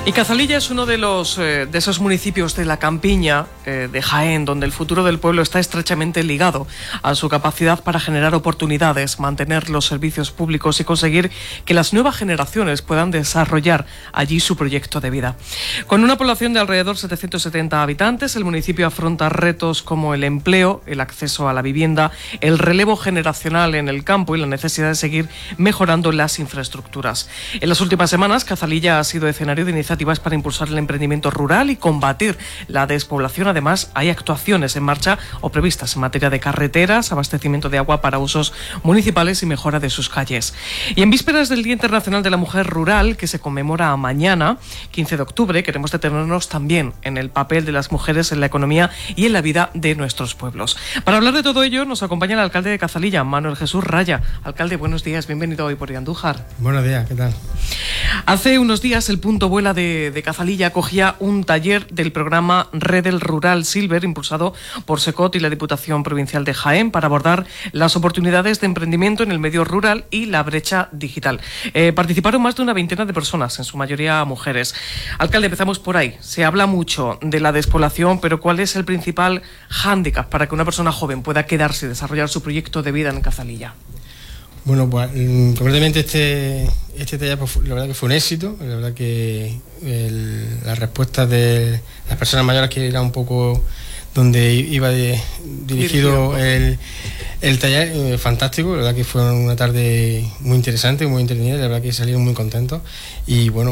Y Cazalilla es uno de esos municipios de la campiña de Jaén, donde el futuro del pueblo está estrechamente ligado a su capacidad para generar oportunidades, mantener los servicios públicos y conseguir que las nuevas generaciones puedan desarrollar allí su proyecto de vida. Con una población de alrededor 770 habitantes, el municipio afronta retos como el empleo, el acceso a la vivienda, el relevo generacional en el campo y la necesidad de seguir mejorando las infraestructuras. En las últimas semanas, Cazalilla ha sido escenario de iniciativas para impulsar el emprendimiento rural y combatir la despoblación. Además, hay actuaciones en marcha o previstas en materia de carreteras, abastecimiento de agua para usos municipales y mejora de sus calles. Y en vísperas del Día Internacional de la Mujer Rural, que se conmemora mañana, 15 de octubre, queremos detenernos también en el papel de las mujeres en la economía y en la vida de nuestros pueblos. Para hablar de todo ello, nos acompaña el alcalde de Cazalilla, Manuel Jesús Raya. Alcalde, buenos días, bienvenido hoy por Andújar. Buenos días, ¿qué tal? Hace unos días el Punto Vuela de Cazalilla acogía un taller del programa Redel Rural Silver, impulsado por SECOT y la Diputación Provincial de Jaén, para abordar las oportunidades de emprendimiento en el medio rural y la brecha digital. Participaron más de una veintena de personas, en su mayoría mujeres. Alcalde, empezamos por ahí. Se habla mucho de la despoblación, pero ¿cuál es el principal hándicap para que una persona joven pueda quedarse y desarrollar su proyecto de vida en Cazalilla? Bueno, pues concretamente este taller, pues, la verdad que fue un éxito. La verdad que la respuesta de las personas mayores, que era un poco donde iba dirigido el taller, fantástico. La verdad que fue una tarde muy interesante, muy entretenida. La verdad que salieron muy contentos. Y bueno,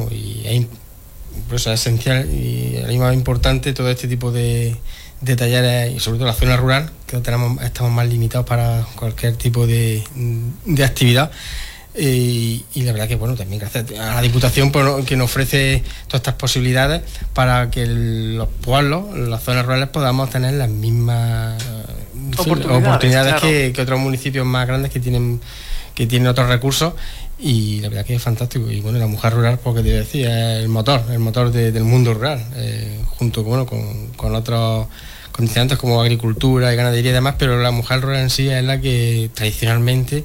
por eso es esencial y a mí más importante todo este tipo de talleres, y sobre todo la zona rural, que estamos más limitados para cualquier tipo de actividad. Y la verdad que, bueno, también gracias a la Diputación, que nos ofrece todas estas posibilidades para que los pueblos, las zonas rurales, podamos tener las mismas oportunidades claro, que otros municipios más grandes que tienen otros recursos. Y la verdad que es fantástico. Y bueno, la mujer rural, porque te decía, es el motor del mundo rural, junto con otros condicionantes como agricultura y ganadería y demás, pero la mujer rural en sí es la que tradicionalmente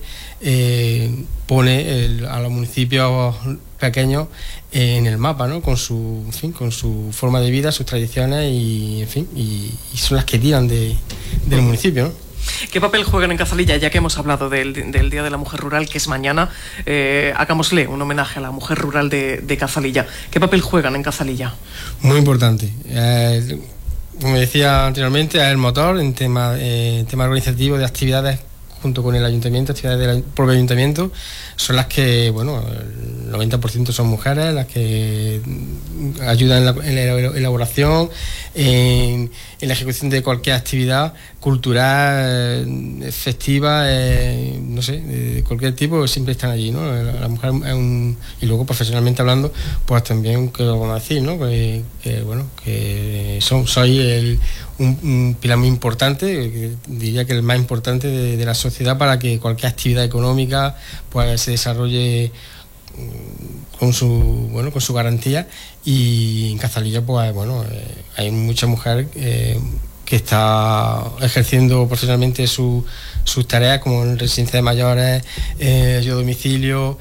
pone a los municipios pequeños en el mapa, ¿no? Con su forma de vida, sus tradiciones y son las que tiran del municipio, ¿no? ¿Qué papel juegan en Cazalilla? Ya que hemos hablado del Día de la Mujer Rural, que es mañana, hagámosle un homenaje a la mujer rural de Cazalilla. ¿Qué papel juegan en Cazalilla? Muy importante. Como decía anteriormente, es el motor en tema organizativo de actividades junto con el ayuntamiento, actividades del propio ayuntamiento, son las que, bueno, el 90% son mujeres, las que ayudan en la elaboración, en la ejecución de cualquier actividad cultural, festiva, no sé, de cualquier tipo, siempre están allí, ¿no? La mujer es y luego profesionalmente hablando, pues también, que lo vamos a decir, ¿no? Que soy un pilar muy importante, diría que el más importante de la sociedad, para que cualquier actividad económica pues se desarrolle con su garantía. Y en Cazalilla, pues bueno, hay mucha mujer que está ejerciendo profesionalmente sus tareas, como en residencia de mayores, ayuda a domicilio,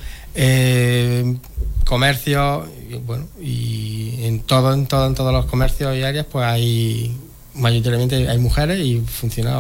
comercio, y en todos los comercios y áreas, pues mayoritariamente hay mujeres y funciona,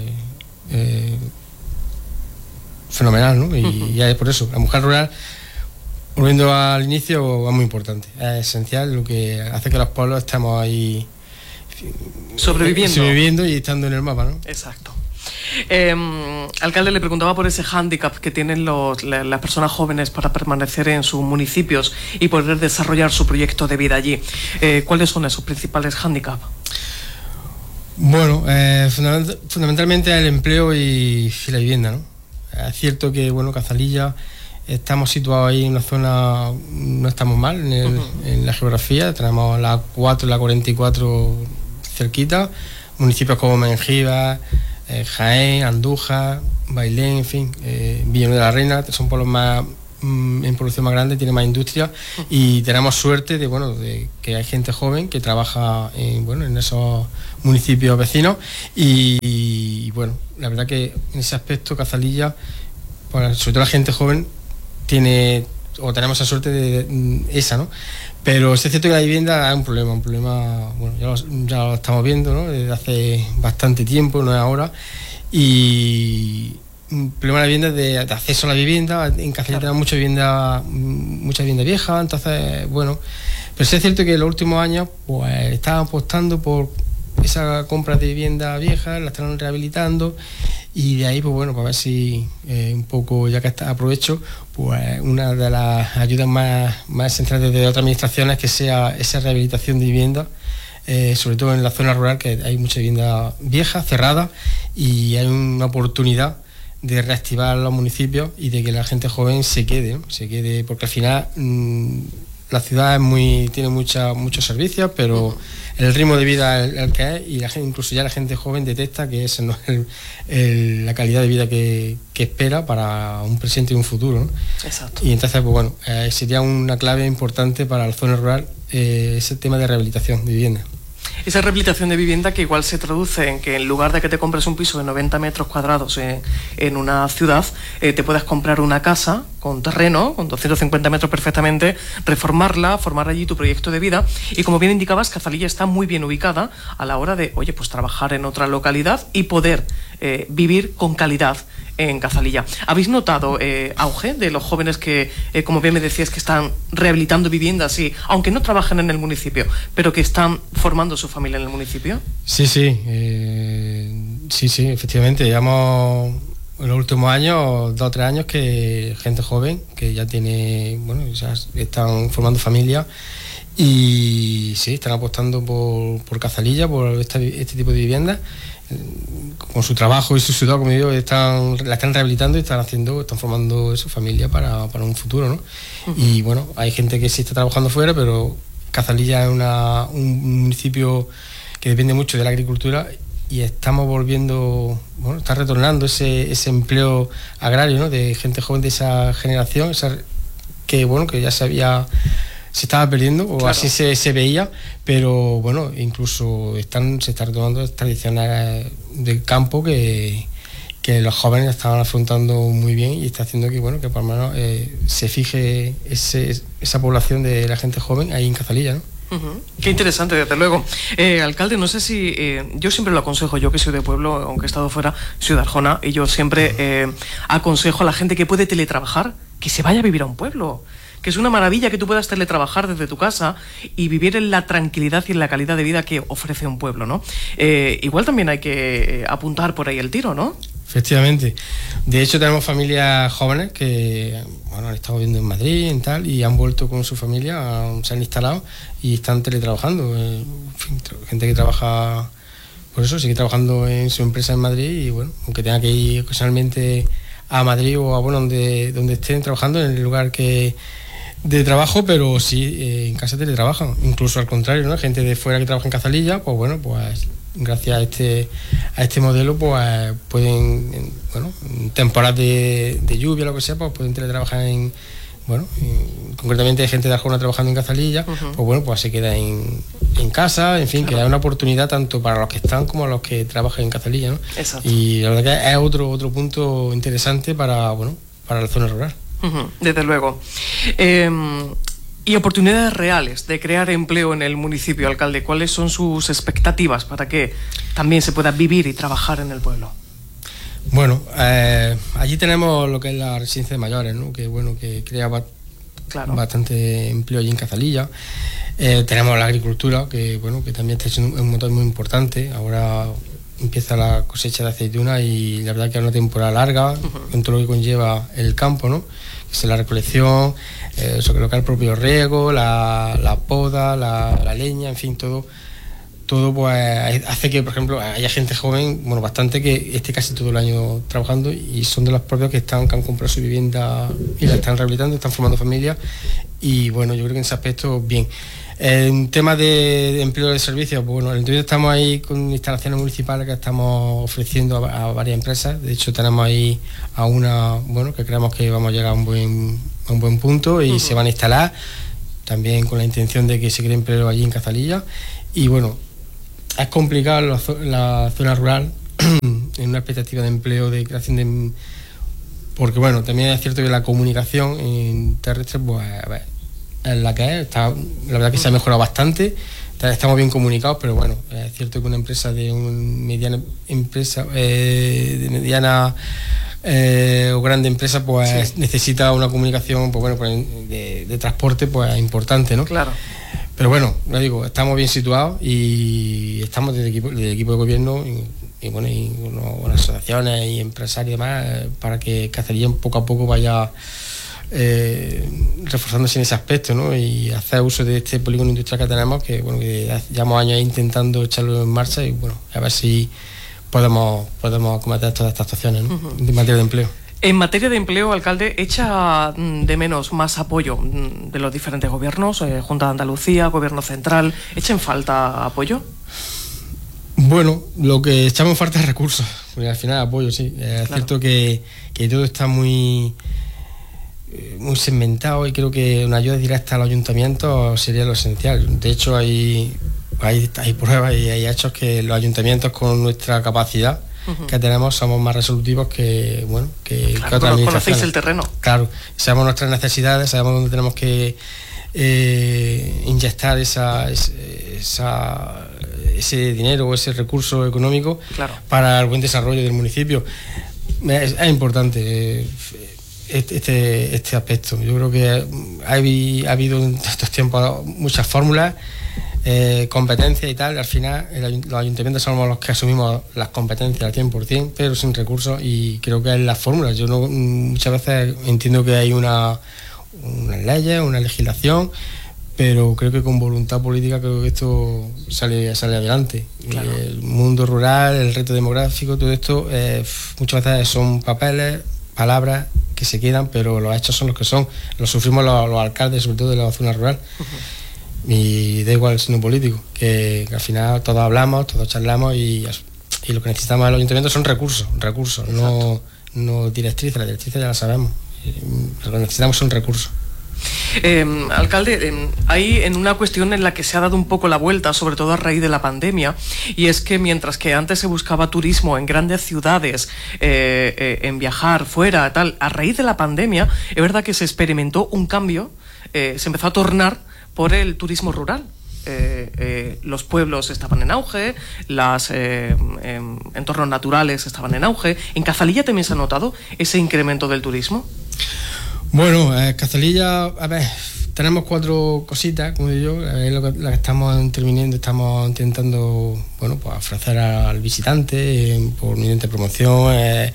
fenomenal, ¿no? Y ya es por eso, la mujer rural, volviendo al inicio, es muy importante, es esencial, lo que hace que los pueblos estemos ahí sobreviviendo y estando en el mapa, ¿no? Exacto. Alcalde, le preguntaba por ese hándicap que tienen las personas jóvenes para permanecer en sus municipios y poder desarrollar su proyecto de vida allí. ¿Cuáles son esos principales hándicaps? Bueno, fundamentalmente el empleo y la vivienda, ¿no? Es cierto que, bueno, Cazalilla, estamos situados ahí en una zona, no estamos mal en la geografía, tenemos la 4 y la 44 cerquita, municipios como Mengíbar, Jaén, Andújar, Bailén, en fin, Villanueva de la Reina, son pueblos más en población más grande, tiene más industria, y tenemos suerte de que hay gente joven que trabaja en esos municipios vecinos, y bueno, la verdad que en ese aspecto Cazalilla, pues, sobre todo la gente joven, tiene o tenemos esa suerte de esa, ¿no? Pero es cierto que la vivienda es un problema, bueno, ya lo estamos viendo, ¿no? Desde hace bastante tiempo, no es ahora, y un problema de la vivienda de acceso a la vivienda. En Castellón tenemos mucha vivienda vieja, entonces, bueno, pero sí es cierto que en los últimos años pues estaban apostando por esa compra de vivienda vieja, la están rehabilitando, y de ahí pues bueno, para ver si un poco, ya que aprovecho, pues una de las ayudas más centrales de otras administraciones que sea esa rehabilitación de vivienda, sobre todo en la zona rural, que hay mucha vivienda vieja, cerrada, y hay una oportunidad de reactivar los municipios y de que la gente joven se quede, ¿no? Porque al final la ciudad tiene muchos servicios, pero el ritmo de vida es el que es, y incluso ya la gente joven detecta que esa no es la calidad de vida que espera para un presente y un futuro, ¿no? Exacto. Y entonces, pues bueno, sería una clave importante para la zona rural ese tema de rehabilitación de vivienda. Esa rehabilitación de vivienda que igual se traduce en que en lugar de que te compres un piso de 90 metros cuadrados en una ciudad, te puedas comprar una casa con terreno, con 250 metros perfectamente, reformarla, formar allí tu proyecto de vida. Y como bien indicabas, Cazalilla está muy bien ubicada a la hora de, oye, pues trabajar en otra localidad y poder vivir con calidad en Cazalilla. ¿Habéis notado auge de los jóvenes que, como bien me decías, que están rehabilitando viviendas y, aunque no trabajen en el municipio, pero que están formando su familia en el municipio? Sí, efectivamente. Llevamos en los últimos años, 2 o 3 años, que gente joven que ya tiene, bueno, ya están formando familia, y sí, están apostando por Cazalilla, por este tipo de viviendas. Con su trabajo y su ciudad, como digo, la están rehabilitando y están formando su familia para un futuro, ¿no? Uh-huh. Y bueno, hay gente que sí está trabajando fuera, pero Cazalilla es un municipio que depende mucho de la agricultura, y estamos volviendo, bueno, está retornando ese empleo agrario, ¿no? De gente joven de esa generación, que ya se estaba perdiendo, o claro, así se veía, pero bueno, incluso se están retomando tradiciones del campo que los jóvenes estaban afrontando muy bien, y está haciendo que, bueno, que por lo menos se fije esa población de la gente joven ahí en Cazalilla, ¿no? Uh-huh. Qué interesante, desde luego. Alcalde, no sé si yo siempre lo aconsejo, yo que soy de pueblo, aunque he estado fuera, soy de Arjona, y yo siempre aconsejo a la gente que puede teletrabajar que se vaya a vivir a un pueblo, que es una maravilla que tú puedas teletrabajar desde tu casa y vivir en la tranquilidad y en la calidad de vida que ofrece un pueblo, ¿no? Igual también hay que apuntar por ahí el tiro, ¿no? Efectivamente. De hecho, tenemos familias jóvenes que, bueno, han estado viviendo en Madrid y tal, y han vuelto con su familia, se han instalado y están teletrabajando. Gente que trabaja, por eso, sigue trabajando en su empresa en Madrid, y bueno, aunque tenga que ir ocasionalmente a Madrid o a, bueno, donde estén trabajando, en el lugar de trabajo, pero sí, en casa teletrabajan. Incluso al contrario, ¿no? Gente de fuera que trabaja en Cazalilla, pues bueno, pues gracias a este modelo, pues pueden, bueno, en temporadas de lluvia, lo que sea, pues pueden teletrabajar concretamente hay gente de Arjona trabajando en Cazalilla, uh-huh, pues bueno, pues se queda en casa, en fin, claro, que hay una oportunidad tanto para los que están como a los que trabajan en Cazalilla, ¿no? Exacto. Y la verdad que es otro punto interesante para la zona rural. Uh-huh, desde luego. Y oportunidades reales de crear empleo en el municipio, alcalde, ¿cuáles son sus expectativas para que también se pueda vivir y trabajar en el pueblo? Bueno, allí tenemos lo que es la residencia de mayores, ¿no? Que bueno, que crea claro, bastante empleo allí en Cazalilla. Tenemos la agricultura, que bueno, que también está siendo un motor muy importante. Ahora empieza la cosecha de aceituna, y la verdad que es una temporada larga, uh-huh, con todo lo que conlleva el campo, ¿no? Que es la recolección, lo que es el propio riego, la poda, la leña, en fin, todo pues hace que, por ejemplo, haya gente joven, bueno, bastante, que esté casi todo el año trabajando, y son de los propios que han comprado su vivienda y la están rehabilitando, están formando familias, y bueno, yo creo que en ese aspecto bien. En temas de empleo de servicios, pues bueno, entonces estamos ahí con instalaciones municipales que estamos ofreciendo a varias empresas. De hecho, tenemos ahí a una, bueno, que creemos que vamos a llegar a un buen punto, y uh-huh, se van a instalar también con la intención de que se cree empleo allí en Cazalilla. Y bueno, es complicado la zona rural en una expectativa de empleo, de creación porque bueno, también es cierto que la comunicación en terrestre pues es la que es, la verdad que se ha mejorado bastante, estamos bien comunicados, pero bueno, es cierto que una empresa de mediana empresa, de mediana o grande empresa, pues necesita una comunicación, pues bueno, pues, de transporte, pues importante, ¿no? Claro. Pero bueno, lo digo, estamos bien situados y estamos desde el equipo de gobierno y bueno, y unas asociaciones y empresarios y demás, para que Castellón poco a poco vaya reforzándose en ese aspecto, ¿no? Y hacer uso de este polígono industrial que tenemos, que bueno, que llevamos años intentando echarlo en marcha y bueno, a ver si podemos acometer todas estas actuaciones, ¿no? En materia de empleo. En materia de empleo, alcalde, ¿echa de menos más apoyo de los diferentes gobiernos, Junta de Andalucía, Gobierno Central? ¿Echa falta apoyo? Bueno, lo que echamos en falta es recursos, porque al final apoyo, sí. Es cierto que todo está muy segmentado y creo que una ayuda directa a los ayuntamientos sería lo esencial. De hecho, hay pruebas y hay hechos que los ayuntamientos, con nuestra capacidad que tenemos, somos más resolutivos que otras administraciones. Conocéis el terreno. Claro, sabemos nuestras necesidades, sabemos dónde tenemos que inyectar ese dinero o ese recurso económico para el buen desarrollo del municipio. Es importante este aspecto. Yo creo que ha habido en estos tiempos muchas fórmulas, competencias y tal. Al final los ayuntamientos somos los que asumimos las competencias al 100%, pero sin recursos, y creo que es la fórmula. Yo muchas veces entiendo que hay unas leyes, una legislación, pero creo que con voluntad política creo que esto sale adelante. Claro. El mundo rural, el reto demográfico, todo esto muchas veces son papeles, palabras que se quedan, pero los hechos son los que son. Los sufrimos los alcaldes, sobre todo de la zona rural. Y da igual el signo político, que al final todos hablamos, todos charlamos, y lo que necesitamos en los ayuntamientos son recursos, no directrices. Las directrices ya las sabemos. Lo que necesitamos son recursos. Alcalde, hay en una cuestión en la que se ha dado un poco la vuelta, sobre todo a raíz de la pandemia, y es que mientras que antes se buscaba turismo en grandes ciudades, en viajar fuera, tal, a raíz de la pandemia, es verdad que se experimentó un cambio, se empezó a tornar por el turismo rural. Los pueblos estaban en auge, los entornos naturales estaban en auge. ¿En Cazalilla también se ha notado ese incremento del turismo? Bueno, Cazalilla, a ver, tenemos 4 cositas, como digo yo, la que estamos interviniendo, estamos intentando, bueno, pues ofrecer al visitante por mediante promoción,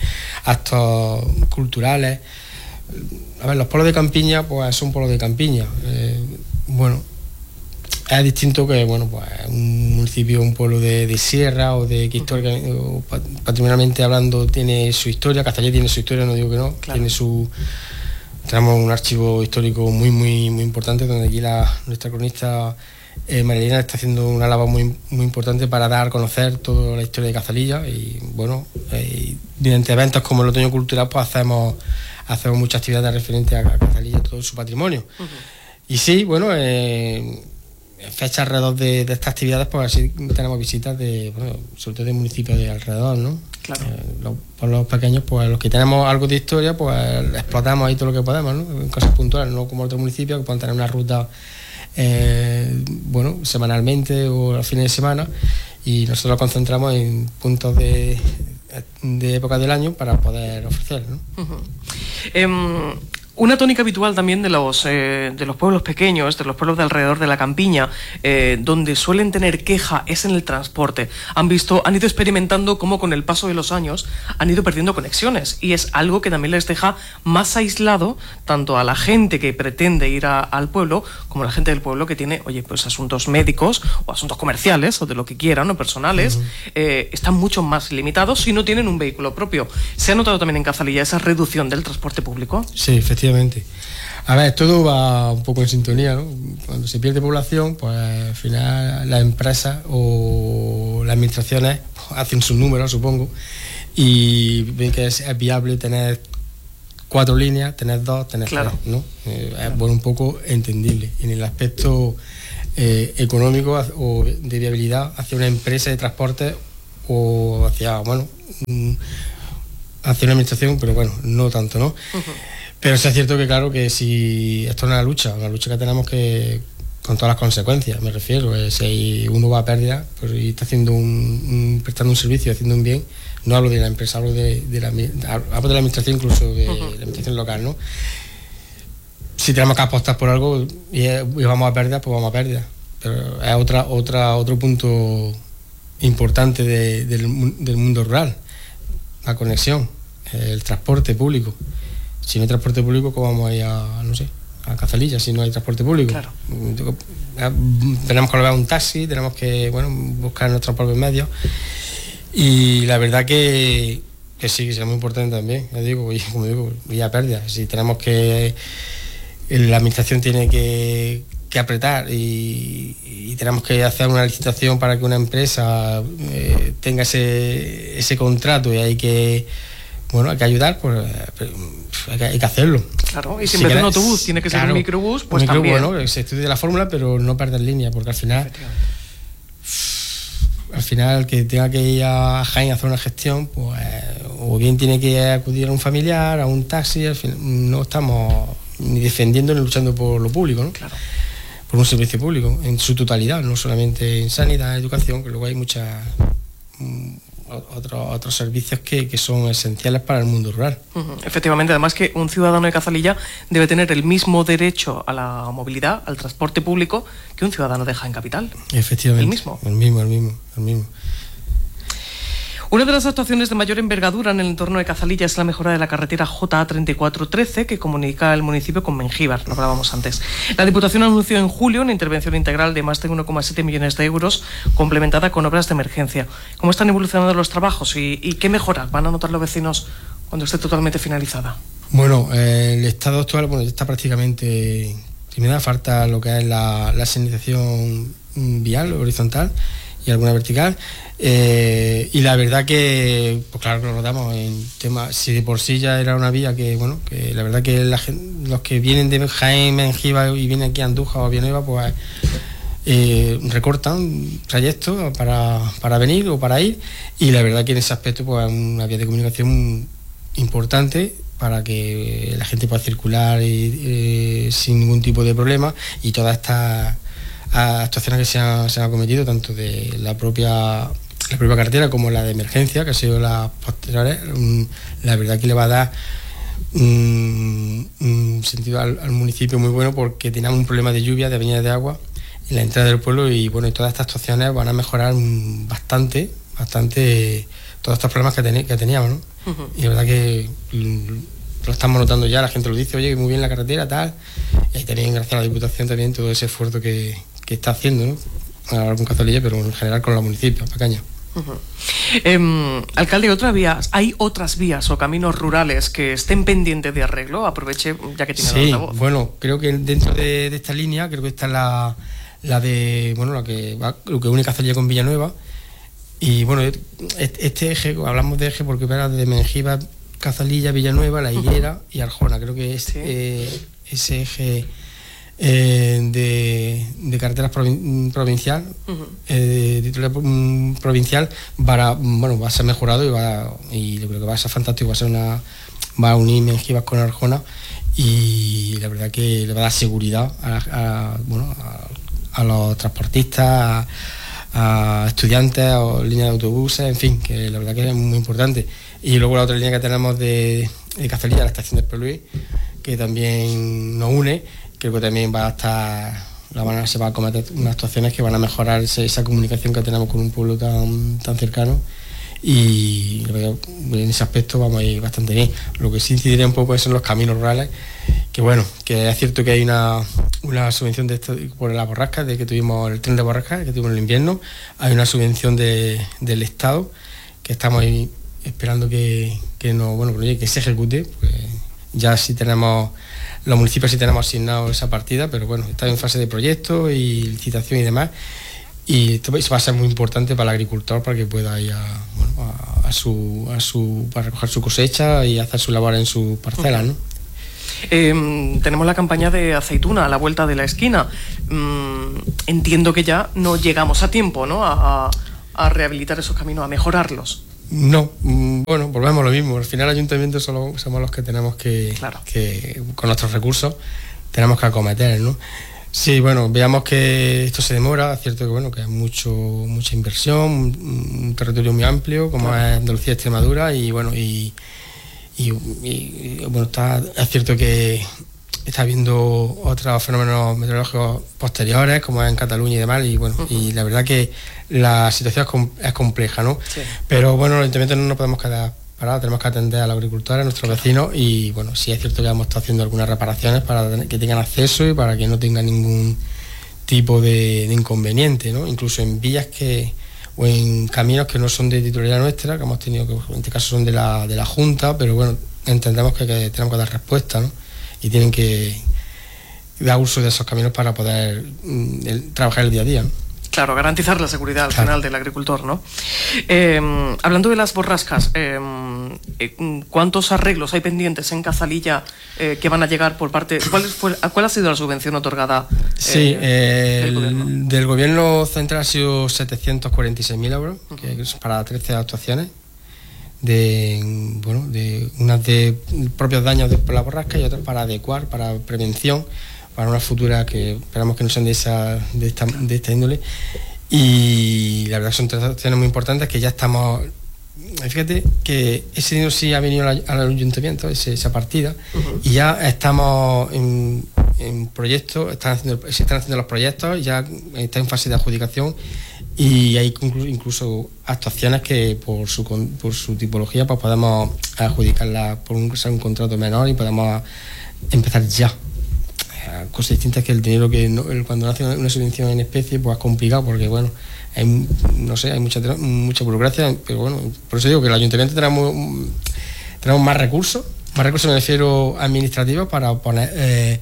actos culturales. A ver, los pueblos de campiña, pues son pueblos de campiña. Bueno, es distinto que, bueno, pues un municipio, un pueblo de sierra o de que histórica o patrimonialmente hablando tiene su historia. Cazalilla tiene su historia, no digo que no, claro. Tenemos un archivo histórico muy importante, donde aquí nuestra cronista Marilena está haciendo una labor muy importante para dar a conocer toda la historia de Cazalilla. Y bueno, mediante eventos como el Otoño Cultural, pues hacemos muchas actividades referentes a Cazalilla, todo su patrimonio. Y sí, bueno, en fechas alrededor de estas actividades, pues así tenemos visitas sobre todo de municipios de alrededor, ¿no? Claro. Los pueblos pequeños, pues los que tenemos algo de historia, pues explotamos ahí todo lo que podemos, ¿no? En cosas puntuales, no como otros municipios que pueden tener una ruta semanalmente o a fines de semana, y nosotros nos concentramos en puntos de época del año para poder ofrecer, ¿no? Una tónica habitual también de los pueblos pequeños, de los pueblos de alrededor de la campiña, donde suelen tener queja, es en el transporte. Han ido experimentando cómo con el paso de los años han ido perdiendo conexiones, y es algo que también les deja más aislado tanto a la gente que pretende ir al pueblo, como a la gente del pueblo que tiene, pues asuntos médicos o asuntos comerciales o de lo que quieran o personales. Están mucho más limitados si no tienen un vehículo propio. ¿Se ha notado también en Cazalilla esa reducción del transporte público? Sí, efectivamente. A ver, todo va un poco en sintonía, ¿no? Cuando se pierde población, pues al final las empresas o las administraciones hacen sus números, supongo, y ven que es viable tener 4 líneas, tener 2, tener 3, ¿no? Es un poco entendible. En el aspecto económico o de viabilidad hacia una empresa de transporte o hacia, hacia una administración, pero bueno, no tanto, ¿no? Pero sí es cierto que, claro, que si esto es una lucha que tenemos que, con todas las consecuencias, me refiero, si uno va a pérdida pues, y está haciendo prestando un servicio, haciendo un bien, no hablo de la empresa, hablo de la administración, incluso de la administración local, ¿no? Si tenemos que apostar por algo y vamos a pérdida, pues vamos a pérdida. Pero es otro punto importante del mundo rural, la conexión, el transporte público. Si no hay transporte público, ¿cómo vamos a ir a Cazalilla si no hay transporte público? Claro. Tenemos que lograr un taxi, tenemos que buscar nuestros propios medios, y la verdad que sí, que será muy importante también, ya digo, y como digo, ya pérdida. Si tenemos que, la administración tiene que apretar y tenemos que hacer una licitación para que una empresa tenga ese contrato, y hay que ayudar, pues hay que hacerlo. Claro, y si en vez de un autobús tiene que ser un microbús, pues también. Bueno, se estudia la fórmula, pero no perder línea, porque al final el que tenga que ir a Jaén a hacer una gestión, pues o bien tiene que acudir a un familiar, a un taxi. Al final no estamos ni defendiendo ni luchando por lo público, ¿no? Claro. Por un servicio público en su totalidad, no solamente en sanidad, educación, que luego hay otros servicios que son esenciales para el mundo rural. Efectivamente, además que un ciudadano de Cazalilla debe tener el mismo derecho a la movilidad, al transporte público, que un ciudadano de Jaén Capital. Efectivamente. El mismo. El mismo. Una de las actuaciones de mayor envergadura en el entorno de Cazalilla es la mejora de la carretera JA3413 que comunica el municipio con Mengíbar, lo hablábamos antes. La Diputación anunció en julio una intervención integral de más de 1,7 millones de euros, complementada con obras de emergencia. ¿Cómo están evolucionando los trabajos y qué mejoras van a notar los vecinos cuando esté totalmente finalizada? Bueno, el estado actual ya está prácticamente terminada. Falta lo que es la señalización vial horizontal y alguna vertical, y la verdad que, pues claro que lo notamos en tema. Si de por sí ya era una vía que la verdad que los que vienen de Jaén, Mengíbar y vienen aquí a Andújar o a Villanueva, pues recortan trayectos para venir o para ir, y la verdad que en ese aspecto pues es una vía de comunicación importante para que la gente pueda circular sin ningún tipo de problema, y todas estas actuaciones que se han cometido, tanto de la propia carretera como la de emergencia, que ha sido las posteriores, la verdad que le va a dar un sentido al municipio muy bueno, porque teníamos un problema de lluvia, de avenías de agua en la entrada del pueblo, y todas estas actuaciones van a mejorar bastante todos estos problemas que teníamos, ¿no? Y la verdad que lo estamos notando ya, la gente lo dice, oye, muy bien la carretera, tal, y también gracias a la Diputación también todo ese esfuerzo que está haciendo, ¿no? Ahora con Cazalilla, pero en general con los municipios pequeños. Alcalde, ¿hay otras vías o caminos rurales que estén pendientes de arreglo? Aproveche, ya que tiene la voz. Bueno, creo que dentro de esta línea, creo que está la que une Cazalilla con Villanueva, y bueno, este eje, hablamos de eje porque era de Mengíbar, Cazalilla, Villanueva, La Higuera y Arjona. Creo que ese eje de carreteras provincial, de titularidad provincial, va a ser mejorado, y yo creo que va a ser fantástico. Va a unir Mengíbar con Arjona, y la verdad que le va a dar seguridad a los transportistas, a estudiantes, o líneas de autobuses, en fin, que la verdad que es muy importante. Y luego la otra línea que tenemos de Cazalilla, la estación de Espeluí, que también nos une, creo que también se va a cometer unas actuaciones que van a mejorar esa comunicación que tenemos con un pueblo tan cercano, y en ese aspecto vamos a ir bastante bien. Lo que sí incidiría un poco son los caminos rurales, que es cierto que hay una subvención de esto por la borrasca, de que tuvimos el tren de borrasca que tuvimos en el invierno. Hay una subvención del Estado que estamos ahí esperando que se ejecute. Pues ya sí tenemos, los municipios sí tenemos asignado esa partida, pero bueno, está en fase de proyecto y licitación y demás, y esto va a ser muy importante para el agricultor, para que pueda ir para recoger su cosecha y hacer su labor en sus parcelas, ¿no? Tenemos la campaña de aceituna a la vuelta de la esquina. Entiendo que ya no llegamos a tiempo, ¿no?, a rehabilitar esos caminos, a mejorarlos. No, bueno, volvemos a lo mismo. Al final el ayuntamiento somos los que tenemos que con nuestros recursos, tenemos que acometer, ¿no? Sí, bueno, veamos que esto se demora, es cierto que bueno, que hay mucha inversión, un territorio muy amplio, como es Andalucía y Extremadura, y bueno, y bueno, es cierto que está habiendo otros fenómenos meteorológicos posteriores, como es en Cataluña y demás, y bueno, y la verdad que la situación es compleja, ¿no? Sí. Pero bueno, los ayuntamientos no nos podemos quedar parados, tenemos que atender a los agricultores, a nuestros vecinos, y bueno, sí es cierto que hemos estado haciendo algunas reparaciones para que tengan acceso y para que no tengan ningún tipo de inconveniente, ¿no? Incluso en vías o en caminos que no son de titularidad nuestra, que hemos tenido que, en este caso son de la Junta, pero bueno, entendemos que tenemos que dar respuesta, ¿no? Y tienen que dar uso de esos caminos para poder trabajar el día a día, ¿no? Claro, garantizar la seguridad al final del agricultor, ¿no? Hablando de las borrascas, ¿cuántos arreglos hay pendientes en Cazalilla que van a llegar por parte? ¿Cuál ha sido la subvención otorgada? Sí, del gobierno central ha sido 746.000 euros, que es para 13 actuaciones. De unas de propios daños por la borrasca y otras para adecuar, para prevención, para una futura que esperamos que no sean de esta índole. Y la verdad son transacciones muy importantes que ya estamos. Fíjate que ese dinero sí ha venido al ayuntamiento, esa partida, y ya estamos en proyectos, se están haciendo los proyectos, ya está en fase de adjudicación, y hay incluso actuaciones que por su tipología pues podemos adjudicarlas por un contrato menor y podemos empezar ya. Cosa distinta es que el dinero cuando hace una subvención en especie pues es complicado, porque bueno, hay mucha burocracia, pero bueno, por eso digo que el ayuntamiento tenemos más recursos me refiero administrativos para poner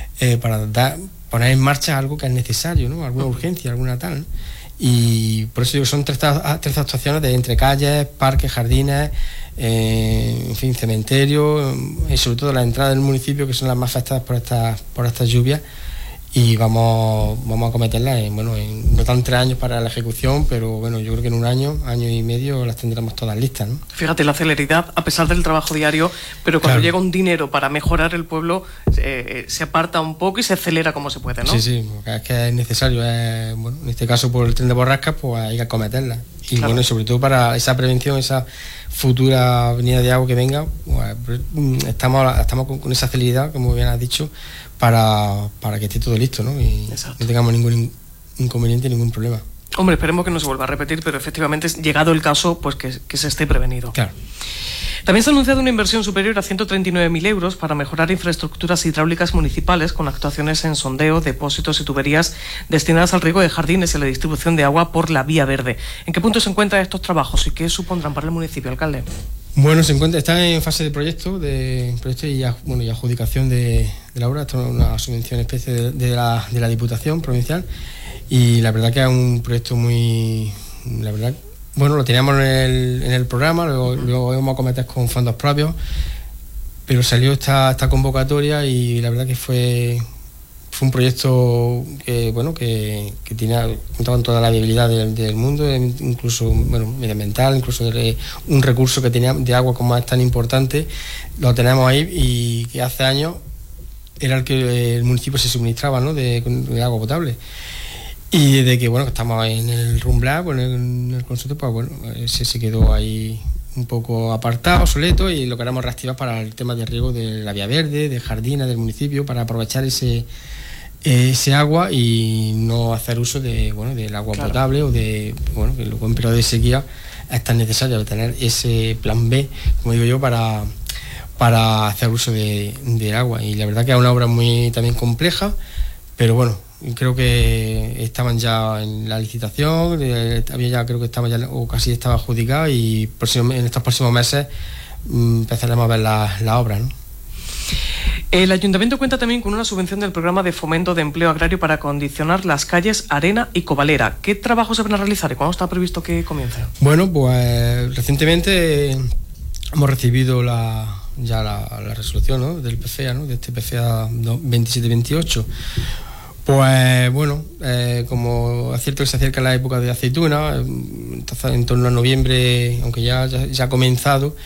en marcha algo que es necesario, ¿no? Alguna urgencia, alguna tal, ¿no? Y por eso digo, son tres actuaciones de entre calles, parques, jardines, en fin, cementerios, y sobre todo las entradas del municipio, que son las más afectadas por estas lluvias, y vamos a acometerlas en no tan 3 años para la ejecución, pero bueno, yo creo que en un año y medio las tendremos todas listas, ¿no? Fíjate la celeridad, a pesar del trabajo diario, pero cuando llega un dinero para mejorar el pueblo, se aparta un poco y se acelera como se puede, ¿no? Sí, porque es que es necesario, en este caso por el tren de borrascas, pues hay que acometerlas. Y bueno, y sobre todo para esa prevención, esa futura venida de agua que venga, pues, estamos con esa celeridad, como bien has dicho, para que esté todo listo, ¿no? Y no tengamos ningún inconveniente, ningún problema. Hombre, esperemos que no se vuelva a repetir, pero efectivamente, llegado el caso, pues que se esté prevenido. Claro. También se ha anunciado una inversión superior a 139.000 euros para mejorar infraestructuras hidráulicas municipales con actuaciones en sondeo, depósitos y tuberías destinadas al riego de jardines y a la distribución de agua por la vía verde. ¿En qué punto se encuentran estos trabajos y qué supondrán para el municipio, alcalde? Bueno, está en fase de proyecto y adjudicación de la obra. Esto es una subvención especie de la Diputación Provincial, y la verdad que es un proyecto lo teníamos en el programa, luego íbamos a acometer con fondos propios, pero salió esta convocatoria, y la verdad que fue un proyecto que contaba con toda la viabilidad del mundo, incluso medioambiental, incluso un recurso que tenía de agua como es tan importante, lo tenemos ahí, y que hace años era el que el municipio se suministraba, ¿no? de agua potable. Y desde que estamos en el Rumblar, en el consulto, pues se quedó ahí un poco apartado, obsoleto, y lo queremos reactivar para el tema de riego de la vía verde, de jardines del municipio, para aprovechar ese agua y no hacer uso del agua potable, o que luego en periodo de sequía es tan necesario tener ese plan B, como digo yo, para hacer uso del agua. Y la verdad que es una obra muy también compleja, pero bueno, creo que estaban ya en la licitación, creo que estaba ya, o casi estaba adjudicado, y en estos próximos meses empezaremos a ver la obra, ¿no? El ayuntamiento cuenta también con una subvención del programa de fomento de empleo agrario para acondicionar las calles Arena y Covalera. ¿Qué trabajos se van a realizar y cuándo está previsto que comience? Bueno, pues recientemente hemos recibido la resolución, ¿no? del PFEA, ¿no? de este PFEA 2728. Pues bueno, como es cierto que se acerca la época de aceituna, entonces en torno a noviembre, aunque ya ha comenzado,